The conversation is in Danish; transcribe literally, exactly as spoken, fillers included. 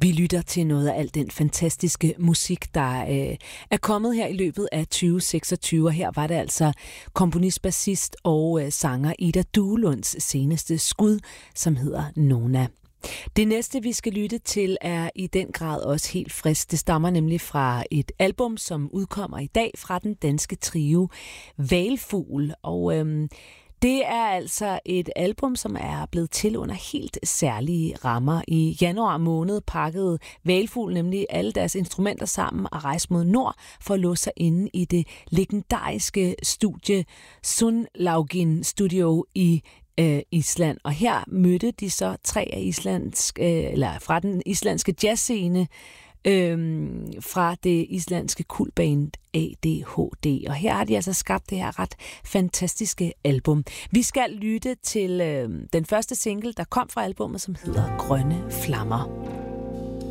Vi lytter til noget af al den fantastiske musik, der øh, er kommet her i løbet af tyve seksogtyve, og her var det altså komponist, bassist og øh, sanger Ida Duelunds seneste skud, som hedder Nona. Det næste, vi skal lytte til, er i den grad også helt frisk. Det stammer nemlig fra et album, som udkommer i dag fra den danske trio Hvalfugl, og øhm, det er altså et album, som er blevet til under helt særlige rammer. I januar måned pakkede Hvalfugl nemlig alle deres instrumenter sammen og rejste mod nord for at låse sig inde i det legendariske studie Sundlaugin Studio i øh, Island. Og her mødte de så tre af islandsk, øh, eller fra den islandske jazzscene, Øhm, fra det islandske kultband A D H D. Og her har de altså skabt det her ret fantastiske album. Vi skal lytte til øh, den første single, der kom fra albummet, som hedder Grønne Flammer.